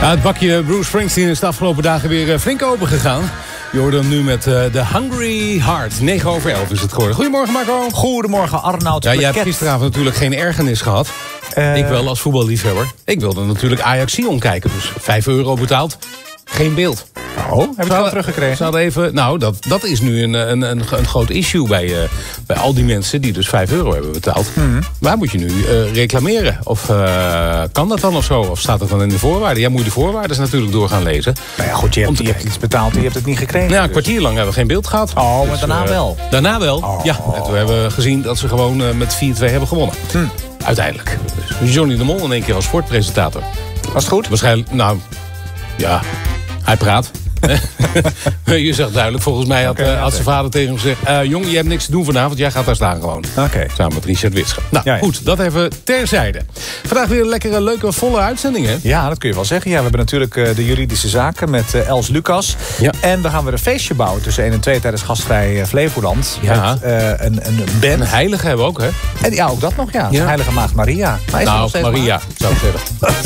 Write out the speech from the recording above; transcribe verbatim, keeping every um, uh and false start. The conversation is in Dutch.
Ja, het bakje Bruce Springsteen is de afgelopen dagen weer flink open gegaan. Je hoort hem nu met uh, The Hungry Heart. negen over elf is het geworden. Goedemorgen, Marco. Goedemorgen, Arnoud. Ja, jij hebt gisteravond natuurlijk geen ergernis gehad. Uh... Ik wel als voetballiefhebber. Ik wilde natuurlijk Ajax-Sion kijken. Dus vijf euro betaald. Geen beeld. Oh, heb je het wel teruggekregen? Ze hadden even, nou, dat, dat is nu een, een, een, een groot issue bij, uh, bij al die mensen die dus vijf euro hebben betaald. Mm-hmm. Waar moet je nu uh, reclameren? Of uh, kan dat dan of zo? Of staat dat dan in de voorwaarden? Ja, moet je de voorwaarden natuurlijk door gaan lezen. Nou ja, goed, je hebt, je hebt iets betaald en je hebt het niet gekregen. Ja, een dus. kwartier lang hebben we geen beeld gehad. Oh, dus, maar daarna uh, wel? Daarna wel, oh. ja. En toen hebben we gezien dat ze gewoon uh, met vier twee hebben gewonnen. Hm. Uiteindelijk. Dus Johnny de Mol in één keer als sportpresentator. Was het goed? Waarschijnlijk, nou, ja, hij praat. Je zegt duidelijk, volgens mij had, okay, uh, had zijn vader tegen hem gezegd... Uh, jongen, je hebt niks te doen vanavond, jij gaat daar staan gewoon. Okay. Samen met Richard Witsche. Nou ja, ja. Goed, dat even terzijde. Vandaag weer een lekkere, leuke, volle uitzending, hè? Ja, dat kun je wel zeggen. Ja, we hebben natuurlijk uh, de juridische zaken met uh, Els Lucas. Ja. En dan gaan we een feestje bouwen tussen één en twee tijdens gastvrij uh, Flevoland. Ja. Met uh, een, een band. Een heilige hebben we ook, hè? En ja, ook dat nog, ja. ja. Heilige Maagd Maria. Maar is nou, Maria, maar? Zou ik zeggen.